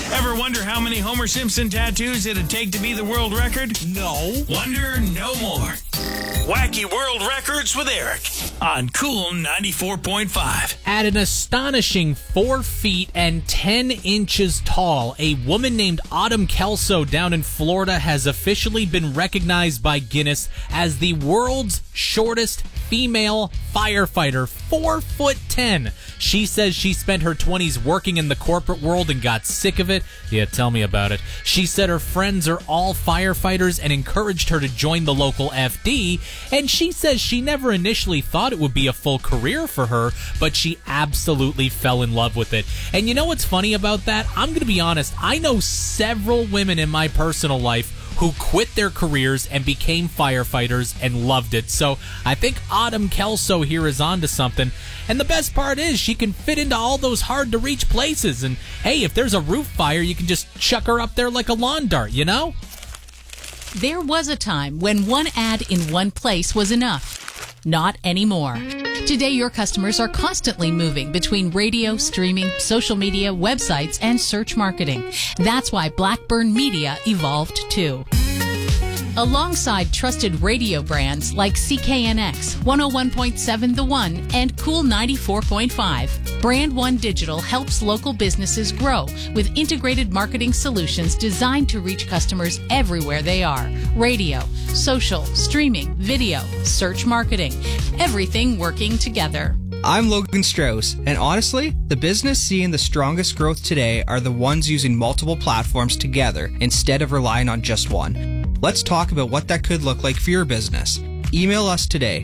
Ever wonder how many Homer Simpson tattoos it'd take to be the world record? No. Wonder no more. Wacky World Records with Eric on Cool 94.5. At an astonishing 4 feet and 10 inches tall, a woman named Autumn Kelso down in Florida has officially been recognized by Guinness as the world's shortest female firefighter, 4'10". She says she spent her 20s working in the corporate world and got sick of it. Yeah, tell me about it. She said her friends are all firefighters and encouraged her to join the local FD, and she says she never initially thought it would be a full career for her, but she absolutely fell in love with it. And you know what's funny about that? I'm going to be honest, I know several women in my personal life who quit their careers and became firefighters and loved it. So I think Autumn Kelso here is onto something. And the best part is she can fit into all those hard-to-reach places. And hey, if there's a roof fire, you can just chuck her up there like a lawn dart, you know? There was a time when one ad in one place was enough. Not anymore. Today, your customers are constantly moving between radio, streaming, social media, websites, and search marketing. That's why Blackburn Media evolved too. Alongside trusted radio brands like CKNX, 101.7 The One, and Cool 94.5, Brand One Digital helps local businesses grow with integrated marketing solutions designed to reach customers everywhere they are. Radio, social, streaming, video, search marketing, everything working together. I'm Logan Strauss, and honestly, the business seeing the strongest growth today are the ones using multiple platforms together instead of relying on just one. Let's talk about what that could look like for your business. Email us today,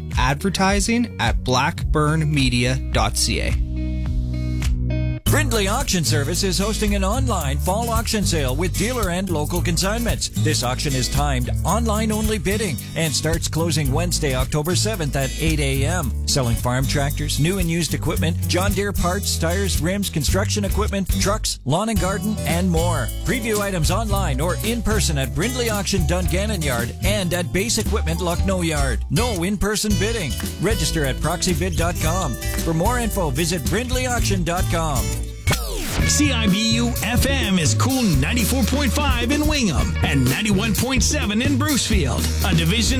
advertising@blackburnmedia.ca. Brindley Auction Service is hosting an online fall auction sale with dealer and local consignments. This auction is timed online-only bidding and starts closing Wednesday, October 7th at 8 a.m. Selling farm tractors, new and used equipment, John Deere parts, tires, rims, construction equipment, trucks, lawn and garden, and more. Preview items online or in person at Brindley Auction Dungannon Yard and at Base Equipment Lucknow Yard. No in-person bidding. Register at proxybid.com. For more info, visit brindleyauction.com. CIBU FM is Cool 94.5 in Wingham and 91.7 in Brucefield, a division